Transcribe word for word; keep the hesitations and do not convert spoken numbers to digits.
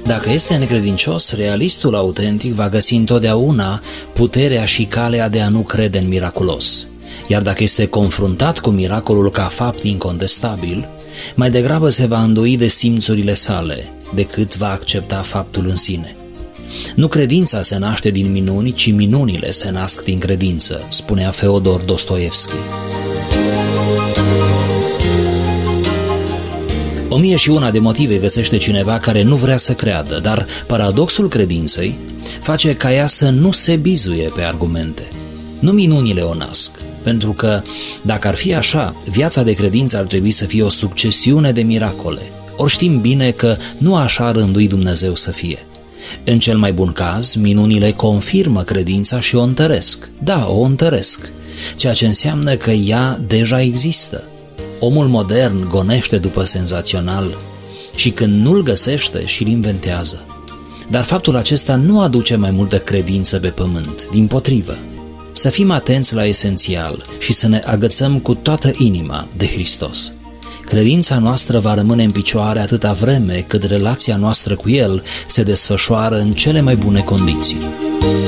Dacă este necredincios, realistul autentic va găsi întotdeauna puterea și calea de a nu crede în miraculos. Iar dacă este confruntat cu miracolul ca fapt incontestabil, mai degrabă se va îndoi de simțurile sale decât va accepta faptul în sine. Nu credința se naște din minuni, ci minunile se nasc din credință, spunea Feodor Dostoevski. O mie și una de motive găsește cineva care nu vrea să creadă, dar paradoxul credinței face ca ea să nu se bizuie pe argumente. Nu minunile o nasc, pentru că, dacă ar fi așa, viața de credință ar trebui să fie o succesiune de miracole. Ori știm bine că nu așa a rânduit Dumnezeu să fie. În cel mai bun caz, minunile confirmă credința și o întăresc. Da, o întăresc, ceea ce înseamnă că ea deja există. Omul modern gonește după senzațional și când nu-l găsește și-l inventează. Dar faptul acesta nu aduce mai multă credință pe pământ, dimpotrivă. Să fim atenți la esențial și să ne agățăm cu toată inima de Hristos. Credința noastră va rămâne în picioare atâta vreme cât relația noastră cu El se desfășoară în cele mai bune condiții.